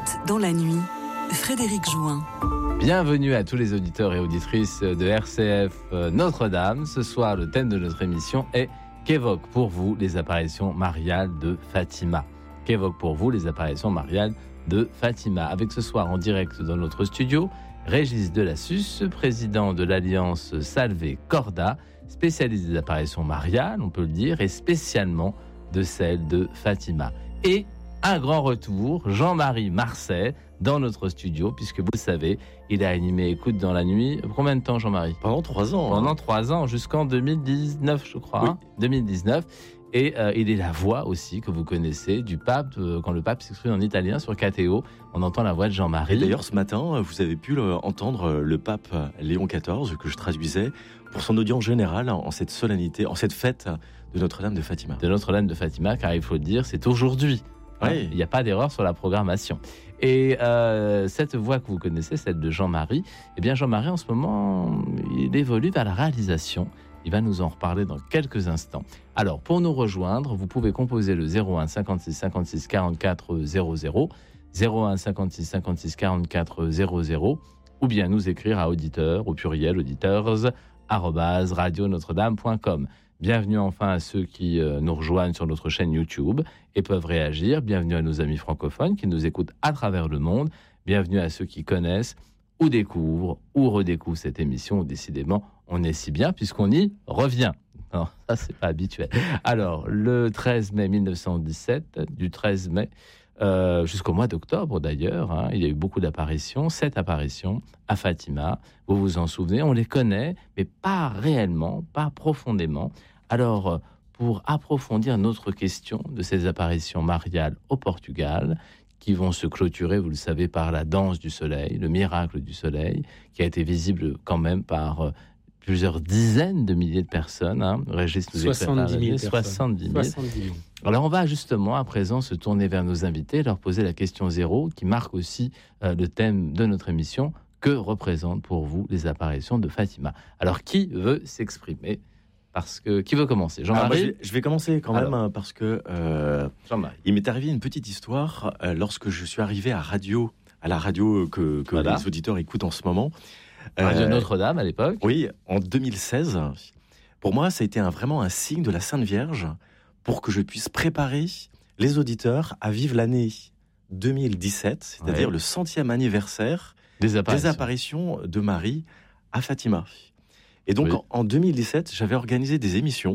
écoute dans la nuit, Frédéric Jouin. Bienvenue à tous les auditeurs et auditrices de RCF Notre-Dame. Ce soir, le thème de notre émission est « Qu'évoquent pour vous les apparitions mariales de Fatima ?» Qu'évoquent pour vous les apparitions mariales de Fatima ? Avec ce soir en direct dans notre studio, Régis Delassus, président de l'Alliance Salvé Corda, spécialiste des apparitions mariales, on peut le dire, et spécialement de celle de Fatima. Et un grand retour, Jean-Marie Marcet, dans notre studio, puisque vous le savez, il a animé Écoute dans la nuit. Combien de temps, Jean-Marie ? Pendant 3 ans. Pendant 3 ans, jusqu'en 2019, je crois. Oui. 2019. Et il est la voix aussi que vous connaissez du pape, quand le pape s'exprime en italien sur KTO, on entend la voix de Jean-Marie. Et d'ailleurs, ce matin, vous avez pu entendre le pape Léon XIV, que je traduisais, pour son audience générale en cette solennité, en cette fête de Notre-Dame de Fatima. De Notre-Dame de Fatima, car il faut le dire, c'est aujourd'hui. Oui. Il n'y a pas d'erreur sur la programmation. Et cette voix que vous connaissez, celle de Jean-Marie, eh bien Jean-Marie, en ce moment, il évolue vers la réalisation. Il va nous en reparler dans quelques instants. Alors, pour nous rejoindre, vous pouvez composer le 01 56 56 44 00, 01 56 56 44 00, ou bien nous écrire à auditeurs, au pluriel, auditeurs@radionotre-dame.com. Bienvenue enfin à ceux qui nous rejoignent sur notre chaîne YouTube et peuvent réagir. Bienvenue à nos amis francophones qui nous écoutent à travers le monde. Bienvenue à ceux qui connaissent ou découvrent ou redécouvrent cette émission. Décidément, on est si bien puisqu'on y revient. Non, ça, c'est pas habituel. Alors, le 13 mai 1917, du 13 mai jusqu'au mois d'octobre d'ailleurs, il y a eu beaucoup d'apparitions, 7 apparitions à Fatima. Vous vous en souvenez, on les connaît, mais pas réellement, pas profondément. Alors, pour approfondir notre question de ces apparitions mariales au Portugal, qui vont se clôturer, vous le savez, par la danse du soleil, le miracle du soleil, qui a été visible quand même par plusieurs dizaines de milliers de personnes. Régis nous 70 000 70 000. Alors on va justement à présent se tourner vers nos invités, leur poser la question zéro, qui marque aussi le thème de notre émission. Que représentent pour vous les apparitions de Fatima ? Alors qui veut s'exprimer ? Qui veut commencer ? Jean-Marie ? Je vais commencer quand même, parce que Jean-Marie. Il m'est arrivé une petite histoire lorsque je suis arrivé à la radio que Voilà. les auditeurs écoutent en ce moment. Radio Notre-Dame à l'époque. Oui, en 2016. Pour moi, ça a été vraiment un signe de la Sainte Vierge pour que je puisse préparer les auditeurs à vivre l'année 2017, c'est-à-dire le 100e anniversaire des apparitions de Marie à Fatima. Et donc, en 2017, j'avais organisé des émissions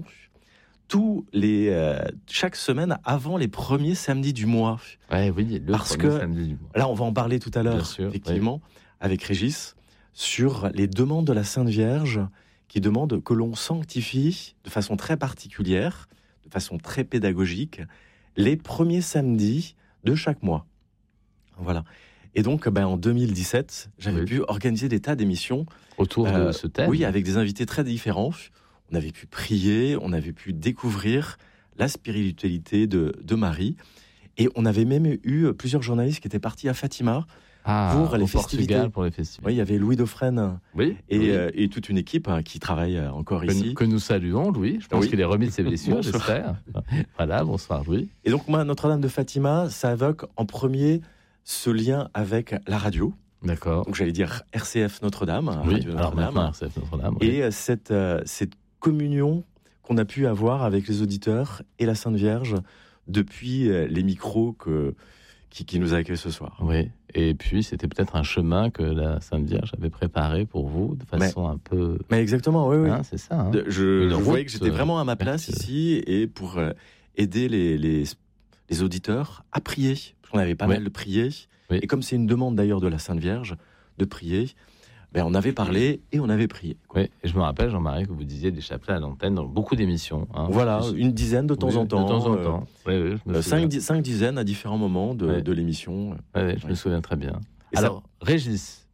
chaque semaine avant les premiers samedis du mois. Oui, parce que samedi du mois. Là, on va en parler tout à l'heure, effectivement, avec Régis, sur les demandes de la Sainte Vierge, qui demandent que l'on sanctifie de façon très particulière, de façon très pédagogique, les premiers samedis de chaque mois. Voilà. Et donc, en 2017, j'avais pu organiser des tas d'émissions autour de ce thème. Oui, avec des invités très différents. On avait pu prier, on avait pu découvrir la spiritualité de Marie. Et on avait même eu plusieurs journalistes qui étaient partis à Fatima pour les festivités. Portugal, pour les festivals. Oui, il y avait Louis Dauphren et toute une équipe qui travaille encore ici. Que nous saluons, Louis. Je pense qu'il est remis de ses blessures, j'espère. Voilà, bonsoir Louis. Et donc moi, Notre-Dame de Fatima, ça évoque en premier ce lien avec la radio. D'accord. Donc j'allais dire RCF Notre-Dame. Radio Notre-Dame. RCF Notre-Dame. Et cette communion qu'on a pu avoir avec les auditeurs et la Sainte Vierge depuis les micros qui nous accueillent ce soir. Oui, et puis c'était peut-être un chemin que la Sainte Vierge avait préparé pour vous, de façon un peu... Mais exactement, oui. C'est ça. Je voyais que j'étais vraiment à ma place ici, et pour aider les auditeurs à prier, parce qu'on avait pas mal de prier, et comme c'est une demande d'ailleurs de la Sainte Vierge, de prier, on avait parlé et on avait prié. Oui, et je me rappelle, Jean-Marie, que vous disiez des chapelets à l'antenne dans beaucoup d'émissions. Voilà, une dizaine de temps en temps. De temps en temps. Oui, je me souviens. 5 dizaines à différents moments de l'émission. Oui, je me souviens très bien. Alors, Régis.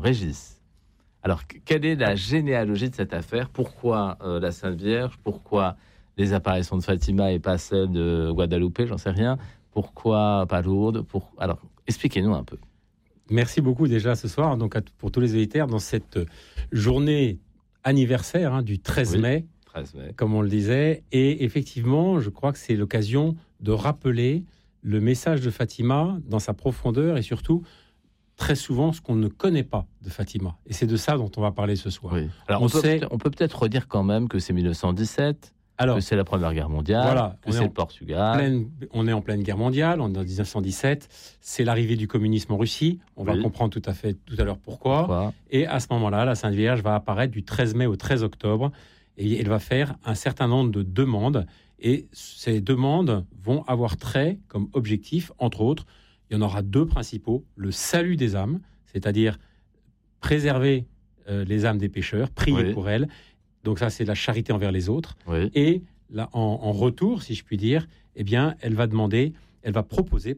Alors, quelle est la généalogie de cette affaire ? Pourquoi la Sainte Vierge ? Pourquoi les apparitions de Fatima et pas celles de Guadeloupe ? J'en sais rien. Pourquoi pas Lourdes ? Alors, expliquez-nous un peu. Merci beaucoup déjà ce soir, donc pour tous les auditeurs, dans cette journée anniversaire du 13 mai, comme on le disait. Et effectivement, je crois que c'est l'occasion de rappeler le message de Fatima dans sa profondeur et surtout, très souvent, ce qu'on ne connaît pas de Fatima. Et c'est de ça dont on va parler ce soir. Oui. Alors, on peut peut-être redire quand même que c'est 1917, que c'est la Première Guerre mondiale, que c'est le Portugal. On est en pleine guerre mondiale, on est en 1917, c'est l'arrivée du communisme en Russie, on va comprendre tout à l'heure pourquoi. Et à ce moment-là, la Sainte Vierge va apparaître du 13 mai au 13 octobre, et elle va faire un certain nombre de demandes, et ces demandes vont avoir trait comme objectif, entre autres, il y en aura 2 principaux, le salut des âmes, c'est-à-dire préserver les âmes des pécheurs, prier pour elles. Donc ça, c'est la charité envers les autres. Oui. Et là, en retour, si je puis dire, eh bien, elle va proposer,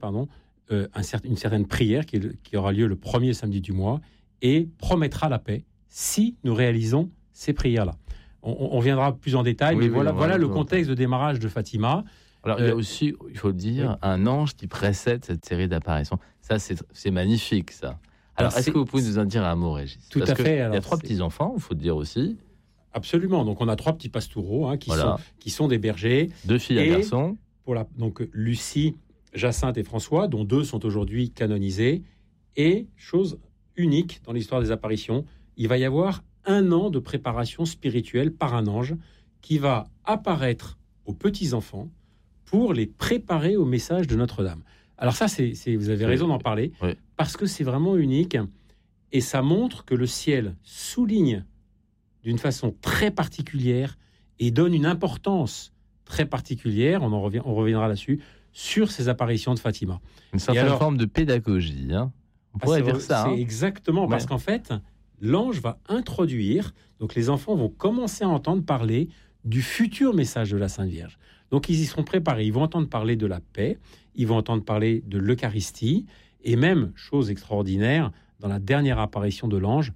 une certaine prière qui aura lieu le premier samedi du mois et promettra la paix si nous réalisons ces prières-là. On viendra plus en détail, mais voilà le contexte de démarrage de Fatima. Alors, il y a aussi, il faut le dire, un ange qui précède cette série d'apparitions. Ça, c'est magnifique, ça. Alors, est-ce que vous pouvez nous en dire un mot, Régis ? Tout à fait. Il y a 3 petits-enfants, il faut le dire aussi. Absolument. Donc, on a 3 petits pastoureaux qui sont des bergers. 2 filles et un garçon. Donc, Lucie, Jacinthe et François, dont 2 sont aujourd'hui canonisés. Et, chose unique dans l'histoire des apparitions, il va y avoir 1 an de préparation spirituelle par un ange qui va apparaître aux petits-enfants pour les préparer au message de Notre-Dame. Alors ça, vous avez raison d'en parler, parce que c'est vraiment unique, et ça montre que le ciel souligne d'une façon très particulière et donne une importance très particulière, on reviendra là-dessus, sur ces apparitions de Fatima. Une certaine forme de pédagogie, hein. On pourrait dire ça. C'est exactement, parce qu'en fait, l'ange va introduire, donc les enfants vont commencer à entendre parler du futur message de la Sainte Vierge. Donc ils y seront préparés, ils vont entendre parler de la paix, ils vont entendre parler de l'Eucharistie, et même, chose extraordinaire, dans la dernière apparition de l'ange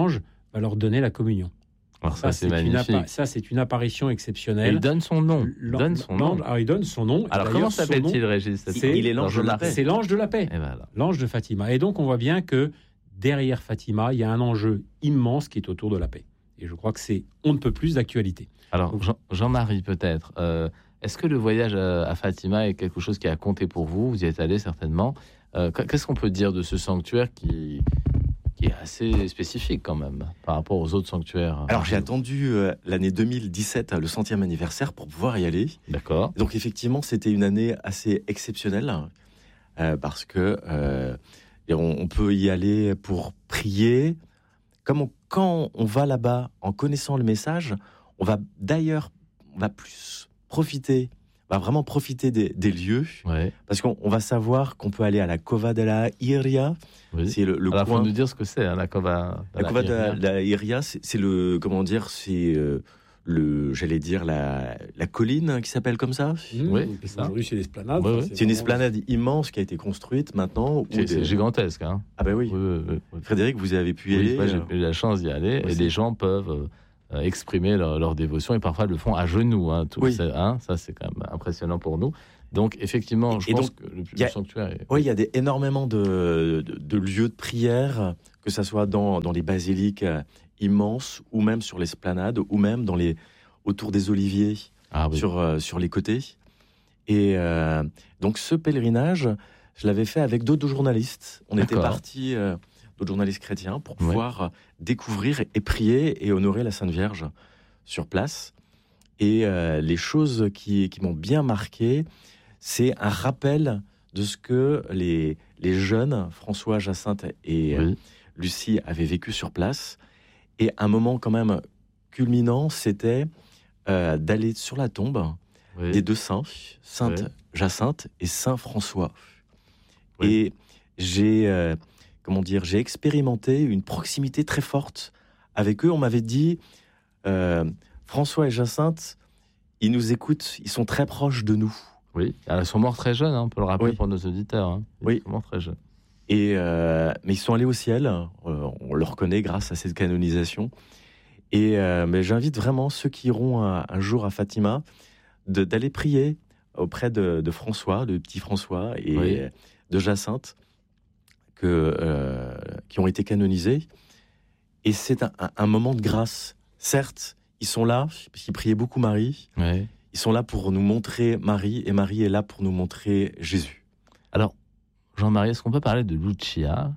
va leur donner la communion. Alors ça, c'est magnifique. Ça, c'est une apparition exceptionnelle. Et il donne son nom. Il donne son nom. Alors comment s'appelle-t-il, Régis ? Il est l'ange de la paix. C'est l'ange de la paix, l'ange de Fatima. Et donc on voit bien que derrière Fatima, il y a un enjeu immense qui est autour de la paix. Et je crois que on ne peut plus d'actualité. Alors Jean-Marie, peut-être, est-ce que le voyage à Fatima est quelque chose qui a compté pour vous ? Vous y êtes allé certainement. Qu'est-ce qu'on peut dire de ce sanctuaire qui est assez spécifique quand même par rapport aux autres sanctuaires ? Alors j'ai attendu l'année 2017, le 100e anniversaire, pour pouvoir y aller. D'accord. Donc effectivement, c'était une année assez exceptionnelle parce que on peut y aller pour prier. Quand on va là-bas en connaissant le message, on va plus profiter, va vraiment profiter des lieux, parce qu'on va savoir qu'on peut aller à la Cova de la Iria. Oui. C'est le coin. Il faut nous dire ce que c'est, la Cova. La Cova de la Iria, c'est la colline qui s'appelle comme ça. Oui, c'est ça. Aujourd'hui, c'est l'esplanade. C'est une esplanade immense qui a été construite maintenant. C'est gigantesque. Hein. Ah ben oui. Frédéric, vous avez pu y aller. Moi, j'ai eu la chance d'y aller, et les gens peuvent exprimer leur dévotion, et parfois le font à genoux. Ça, c'est quand même impressionnant pour nous. Donc, effectivement, je pense que le sanctuaire est... Oui, il y a énormément de lieux de prière, que ce soit dans les basiliques immenses, ou même sur l'esplanade, ou même autour des oliviers, sur les côtés. Et donc, ce pèlerinage, je l'avais fait avec d'autres journalistes. On était partis, d'autres journalistes chrétiens, pour pouvoir découvrir et prier et honorer la Sainte Vierge sur place. Et les choses qui m'ont bien marqué, c'est un rappel de ce que les jeunes, François, Jacinthe et Lucie, avaient vécu sur place. Et un moment quand même culminant, c'était d'aller sur la tombe des 2 saints, Sainte Jacinthe et Saint François. Et j'ai expérimenté une proximité très forte avec eux. On m'avait dit, François et Jacinthe, ils nous écoutent, ils sont très proches de nous. Oui, elles sont morts très jeunes, on peut le rappeler pour nos auditeurs. Ils sont morts très jeunes. Mais ils sont allés au ciel, on le reconnaît grâce à cette canonisation. Mais j'invite vraiment ceux qui iront un jour à Fatima d'aller prier auprès de François, de petit François, et de Jacinthe, qui ont été canonisés. Et c'est un moment de grâce. Certes, ils sont là, parce qu'ils priaient beaucoup Marie. Ils sont là pour nous montrer Marie, et Marie est là pour nous montrer Jésus. Alors, Jean-Marie, est-ce qu'on peut parler de Lucia,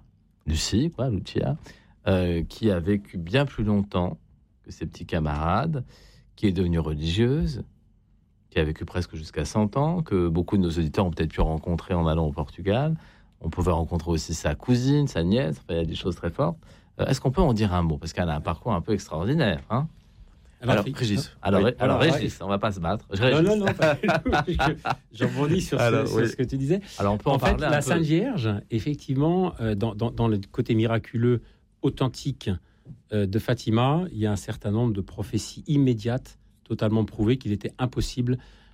qui a vécu bien plus longtemps que ses petits camarades, qui est devenue religieuse, qui a vécu presque jusqu'à 100 ans, que beaucoup de nos auditeurs ont peut-être pu rencontrer en allant au Portugal. On pouvait rencontrer aussi sa cousine, sa nièce, enfin, il y a des choses très fortes. Est-ce qu'on peut en dire un mot? Parce qu'elle a un parcours un peu extraordinaire. Hein. Alors, Régis. Régis, on ne va pas se battre. Non, pas du tout. Je rebondis sur ce que tu disais. Alors, on peut en parler un peu. La Sainte Vierge, effectivement, dans le côté miraculeux, authentique de Fatima, il y a un certain nombre de prophéties immédiates, totalement prouvées qu'il était impossible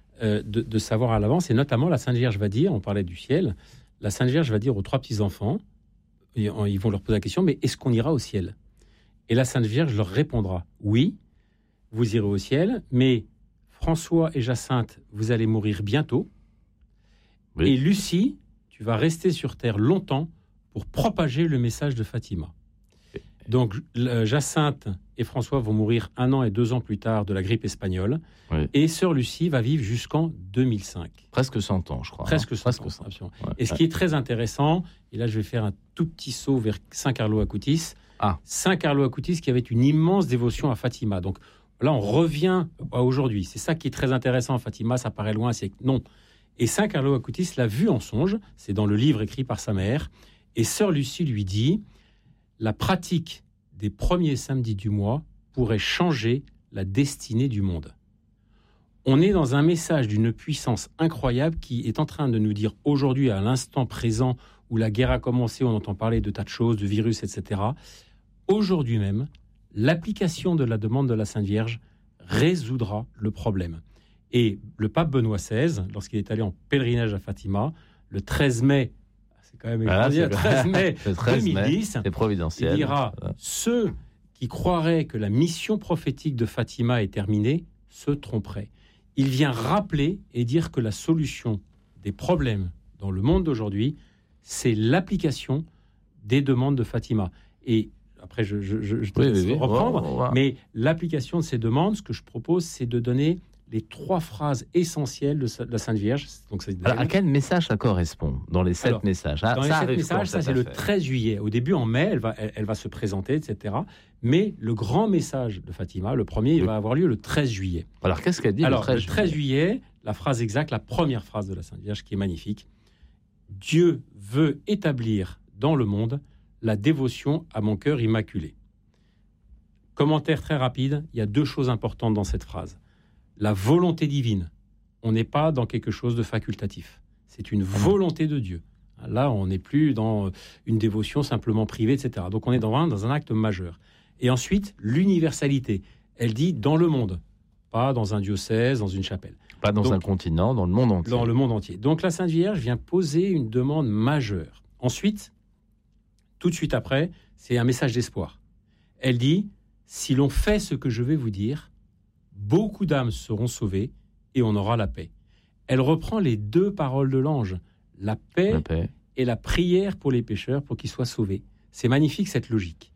de savoir à l'avance. Et notamment, la Sainte Vierge va dire, on parlait du ciel, la Sainte Vierge va dire aux 3 petits-enfants, ils vont leur poser la question, mais est-ce qu'on ira au ciel? Et la Sainte Vierge leur répondra, oui, vous irez au ciel, mais François et Jacinthe, vous allez mourir bientôt. Oui. Et Lucie, tu vas rester sur Terre longtemps pour propager le message de Fatima. Donc, Jacinthe et François vont mourir 1 an et 2 ans plus tard de la grippe espagnole. Oui. Et sœur Lucie va vivre jusqu'en 2005. Presque 100 ans, je crois. Presque 100 ans, absolument. Ouais. Et ce qui est très intéressant, et là je vais faire un tout petit saut vers Saint Carlo Acutis. Saint Carlo Acutis qui avait une immense dévotion à Fatima. Donc là, on revient à aujourd'hui. C'est ça qui est très intéressant. Fatima, ça paraît loin, c'est non. Et Saint Carlo Acutis l'a vu en songe. C'est dans le livre écrit par sa mère. Et sœur Lucie lui dit... La pratique des premiers samedis du mois pourrait changer la destinée du monde. On est dans un message d'une puissance incroyable qui est en train de nous dire aujourd'hui, à l'instant présent où la guerre a commencé, on entend parler de tas de choses, de virus, etc. Aujourd'hui même, l'application de la demande de la Sainte Vierge résoudra le problème. Et le pape Benoît XVI, lorsqu'il est allé en pèlerinage à Fatima, le 13 mai, c'est quand même le 13 mai 2010, c'est providentiel. Il dira ceux qui croiraient que la mission prophétique de Fatima est terminée se tromperaient. Il vient rappeler et dire que la solution des problèmes dans le monde d'aujourd'hui, c'est l'application des demandes de Fatima. Et après, je te laisse reprendre, mais l'application de ces demandes, ce que je propose, c'est de donner les 3 phrases essentielles de la Sainte Vierge. Donc, alors, à quel message ça correspond dans les 7 messages? Dans les 7 messages, ça c'est le 13 juillet. Au début, en mai, elle va se présenter, etc. Mais le grand message de Fatima, le premier, il va avoir lieu le 13 juillet. Alors, qu'est-ce qu'elle dit le 13 juillet, la phrase exacte, la première phrase de la Sainte Vierge, qui est magnifique. Dieu veut établir dans le monde la dévotion à mon cœur immaculé. Commentaire très rapide, il y a 2 choses importantes dans cette phrase. La volonté divine. On n'est pas dans quelque chose de facultatif. C'est une volonté de Dieu. Là, on n'est plus dans une dévotion simplement privée, etc. Donc, on est dans un acte majeur. Et ensuite, l'universalité. Elle dit dans le monde, pas dans un diocèse, dans une chapelle. Pas dans un continent, dans le monde entier. Dans le monde entier. Donc, la Sainte Vierge vient poser une demande majeure. Ensuite, tout de suite après, c'est un message d'espoir. Elle dit, si l'on fait ce que je vais vous dire, beaucoup d'âmes seront sauvées et on aura la paix. Elle reprend les 2 paroles de l'ange, la paix et la prière pour les pécheurs pour qu'ils soient sauvés. C'est magnifique cette logique.